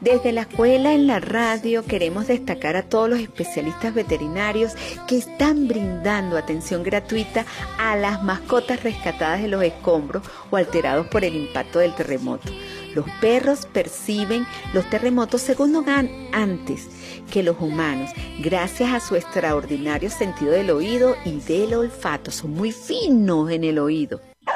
Desde la escuela en la radio queremos destacar a todos los especialistas veterinarios que están brindando atención gratuita a las mascotas rescatadas de los escombros o alterados por el impacto del terremoto. Los perros perciben los terremotos segundos antes que los humanos, gracias a su extraordinario sentido del oído y del olfato. Son muy finos en el oído.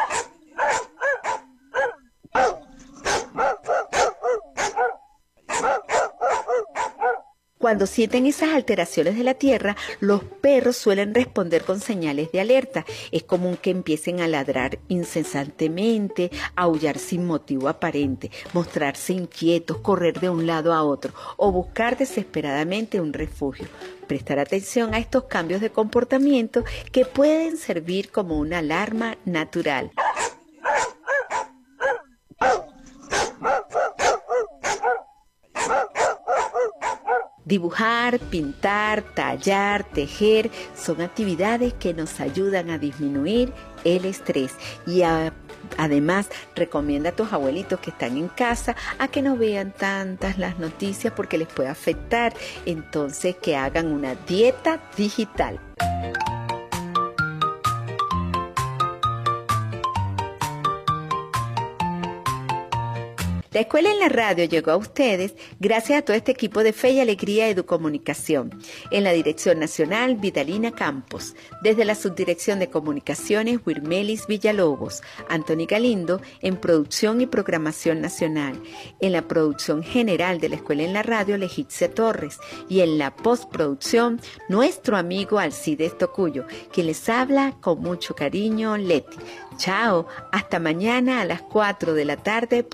Cuando sienten esas alteraciones de la tierra, los perros suelen responder con señales de alerta. Es común que empiecen a ladrar incesantemente, aullar sin motivo aparente, mostrarse inquietos, correr de un lado a otro o buscar desesperadamente un refugio. Prestar atención a estos cambios de comportamiento que pueden servir como una alarma natural. Dibujar, pintar, tallar, tejer son actividades que nos ayudan a disminuir el estrés y además recomienda a tus abuelitos que están en casa a que no vean tantas las noticias porque les puede afectar, entonces que hagan una dieta digital. La Escuela en la Radio llegó a ustedes gracias a todo este equipo de Fe y Alegría Educomunicación. En la Dirección Nacional, Vidalina Campos. Desde la Subdirección de Comunicaciones, Wirmelis Villalobos. Antoni Galindo en Producción y Programación Nacional. En la producción general de la Escuela en la Radio, Legitzia Torres. Y en la postproducción, nuestro amigo Alcides Tocuyo, quien les habla con mucho cariño, Leti. Chao, hasta mañana a las 4 de la tarde.